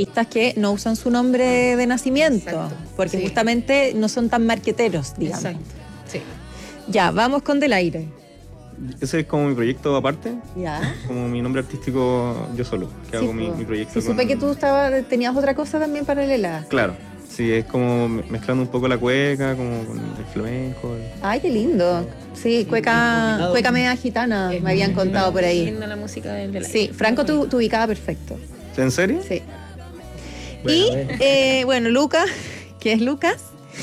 artistas que no usan su nombre de nacimiento, Exacto, porque sí. justamente no son tan marqueteros, digamos. Exacto. Sí. Ya, vamos con Del Aire. Ese es como mi proyecto aparte, Ya. como mi nombre artístico yo solo, que Sí, hago mi po. proyecto. Sí, supe que tú tenías otra cosa también paralela. Claro, sí, es como mezclando un poco la cueca, como con el flamenco. Ay, qué lindo. Sí, cueca media gitana, me habían contado por ahí. Linda la música del Aire. Sí, Franco te ubicaba perfecto. ¿En serio? Sí. Bueno, Y, bueno, Lucas, que es Lucas,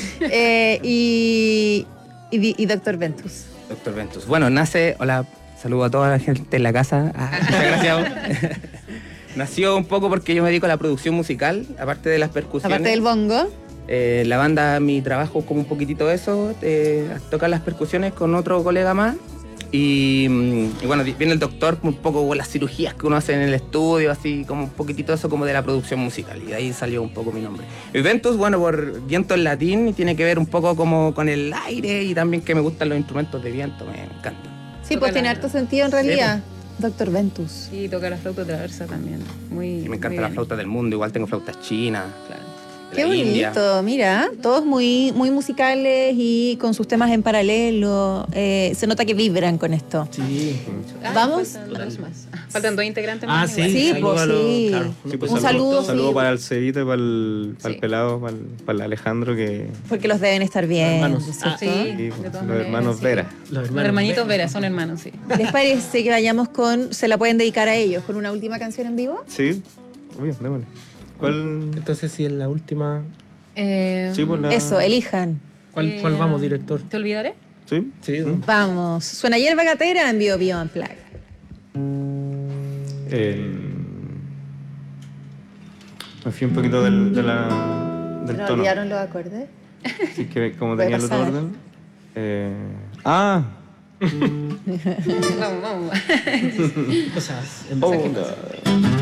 y Dr. Ventus. Doctor Ventus. Bueno, nace... Hola, saludo a toda la gente en la casa. Muchas gracias. Nació un poco porque yo me dedico a la producción musical, aparte de las percusiones. Aparte del bongo. La banda, mi trabajo es como un poquitito eso, tocar las percusiones con otro colega más. Y bueno, viene el doctor un poco con las cirugías que uno hace en el estudio, así como un poquitito eso como de la producción musical. Y de ahí salió un poco mi nombre. Y Ventus, bueno, por viento en latín, y tiene que ver un poco como con el aire y también que me gustan los instrumentos de viento, me encantan. Sí, pues tiene harto sentido en realidad. Dr. Ventus. Sí, toca la flauta traversa también. Muy, Y me encanta muy la bien. flauta del mundo, igual tengo flautas chinas. Claro. de Qué la India. bonito, mira, todos muy, muy musicales y con sus temas en paralelo. Se nota que vibran con esto. Sí. ¿Vamos? Faltan dos más. Faltan dos integrantes Ah, más. sí. igual. Sí, saludo pues a los- sí. claro, Sí, pues, Un saludo, saludo sí. para el Cedito y para el Sí. pelado, para el Alejandro, que Porque los deben estar bien. Hermanos. ¿no es cierto? Sí, y, de pues, todas los maneras, hermanos sí. Vera. Los hermanitos Vera, son hermanos, sí. ¿Les parece que vayamos con, se la pueden dedicar a ellos, con una última canción en vivo? Sí, obvio, démosle. ¿Cuál? Entonces, si es la última, Sí, pues la... Eso, elijan. ¿cuál vamos, director? ¿Te olvidaré? ¿Sí? Sí, Vamos. Suena Hierba Gatera en Bio Bio Unplugged. Me fui un poquito del ¿No tono. olvidaron los acordes? Así que como Puede tenía el otro pasar. orden. Vamos, vamos. cosas en Oh,